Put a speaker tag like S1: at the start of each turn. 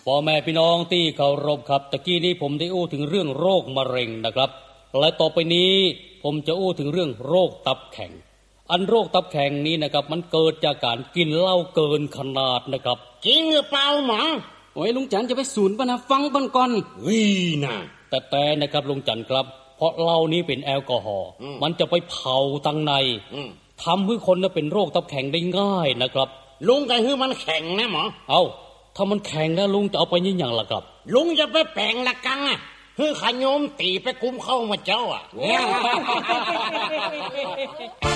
S1: พ่อแม่พี่น้องที่เคารพครับตะกี้นี้ผมได้อู้ถึงเรื่องโรคมะเร็งนะครับและต่อไปนี้ผมจะอู้ถึงเรื่องโรคตับแข็งอันโรคตับแข็งนี้นะครับมันเกิดจากการกินเหล้าเกินขนาดนะครับ
S2: จริงหรือเปล่าหมอ
S3: โอ้ยลุงจันจะไปศูนย์ป่ะนะฟังก่อน
S2: นะ
S1: แต่นะครับลุงจันครับเพราะเหล้านี้เป็นแอลกอฮอล์มันจะไปเผาตังในทำให้คนเป็นโรคตับแข็งได้ง่ายนะครับ
S2: ลุงก็คือมันแข็งนะหมอ
S1: เอาถ้ามันแข็งแล้วลุงจะเอาไปยังอย่างล่ะครับ
S2: ลุงจะไปแปลงละกังอ่ะคือขโยมตีไปคุ้มเข้ามาเจ้าอ่ะ